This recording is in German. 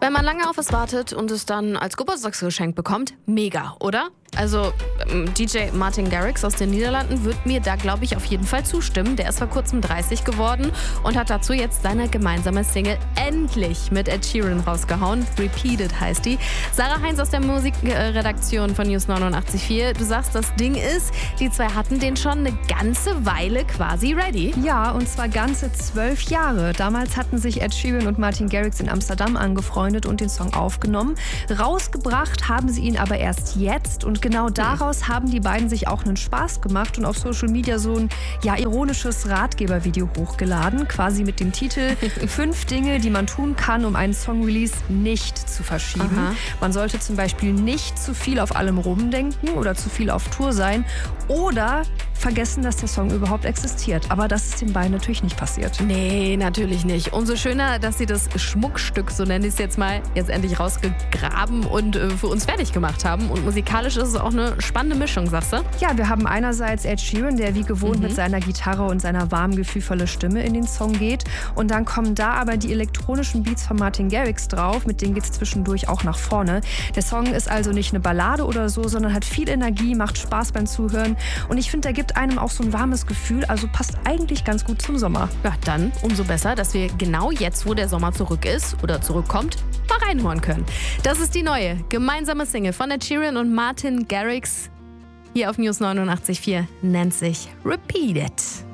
Wenn man lange auf es wartet und es dann als Geburtstagsgeschenk bekommt, mega, oder? Also DJ Martin Garrix aus den Niederlanden wird mir da, glaube ich, auf jeden Fall zustimmen. Der ist vor kurzem 30 geworden und hat dazu jetzt seine gemeinsame Single endlich mit Ed Sheeran rausgehauen. Repeated heißt die. Sarah Heinz aus der Musikredaktion von News 89.4. Du sagst, das Ding ist, die zwei hatten den schon eine ganze Weile quasi ready. Ja, und zwar ganze 12 Jahre. Damals hatten sich Ed Sheeran und Martin Garrix in Amsterdam angefreundet und den Song aufgenommen. Rausgebracht haben sie ihn aber erst jetzt und genau daraus haben die beiden sich auch einen Spaß gemacht und auf Social Media so ein ironisches Ratgebervideo hochgeladen, quasi mit dem Titel 5 Dinge, die man tun kann, um einen Song-Release nicht zu verschieben. Aha. Man sollte zum Beispiel nicht zu viel auf allem rumdenken oder zu viel auf Tour sein oder vergessen, dass der Song überhaupt existiert. Aber das ist den beiden natürlich nicht passiert. Nee, natürlich nicht. Umso schöner, dass sie das Schmuckstück, so nenne ich es jetzt mal, jetzt endlich rausgegraben und für uns fertig gemacht haben. Und musikalisch ist es auch eine spannende Mischung, sagst du? Ja, wir haben einerseits Ed Sheeran, der wie gewohnt mit seiner Gitarre und seiner warmen, gefühlvollen Stimme in den Song geht. Und dann kommen da aber die elektronischen Beats von Martin Garrix drauf. Mit denen geht es zwischendurch auch nach vorne. Der Song ist also nicht eine Ballade oder so, sondern hat viel Energie, macht Spaß beim Zuhören. Und ich finde, der gibt einem auch so ein warmes Gefühl. Also passt eigentlich ganz gut zum Sommer. Ja, dann umso besser, dass wir genau jetzt, wo der Sommer zurück ist oder zurückkommt, mal reinhören können. Das ist die neue gemeinsame Single von Ed Sheeran und Martin Garrix hier auf News 89.4, nennt sich Repeat It.